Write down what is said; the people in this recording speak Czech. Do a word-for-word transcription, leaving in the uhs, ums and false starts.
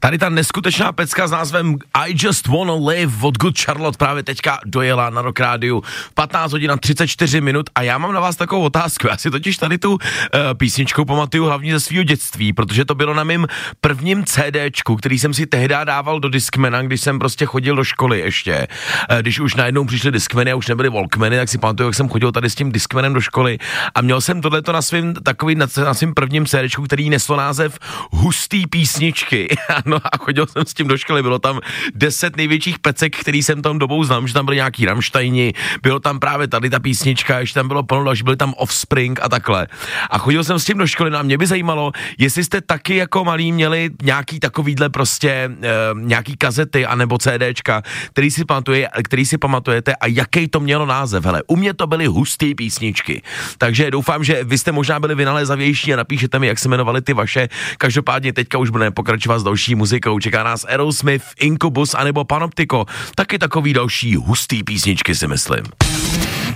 Tady ta neskutečná pecka s názvem I Just Wanna Live od Good Charlotte právě teďka dojela na Rock Rádiu patnáct hodin a třicet čtyři minut a já mám na vás takovou otázku. Já si totiž tady tu uh, písničku pamatuju hlavně ze svého dětství, protože to bylo na mém prvním CDčku, který jsem si tehdy dával do Discmana, když jsem prostě chodil do školy ještě. Uh, když už najednou přišly Discmany a už nebyly Walkmany, tak si pamatuju, jak jsem chodil tady s tím Discmanem do školy a měl jsem tohleto na svým takový na, na svým prvním CDčku, který neslo název Hustý písničky. No a chodil jsem s tím do školy, bylo tam deset největších pecek, který jsem tam dobou znám, že tam byly nějaký Rammsteini, bylo tam právě tady ta písnička, ještě tam bylo plno další, byly tam Offspring a takhle. A chodil jsem s tím do školy, no a mě by zajímalo, jestli jste taky jako malí měli nějaký takovýhle prostě e, nějaký kazety anebo CDčka, který si, pamatuje, který si pamatujete a jaký to mělo název. Hele, u mě to byly hustý písničky. Takže doufám, že vy jste možná byli vynalézavější a napíšete mi, jak se jmenovaly ty vaše. Každopádně teďka už budeme pokračovat s další muzikou. Čeká nás Aerosmith, Incubus anebo Panoptico. Taky takový další hustý písničky, si myslím.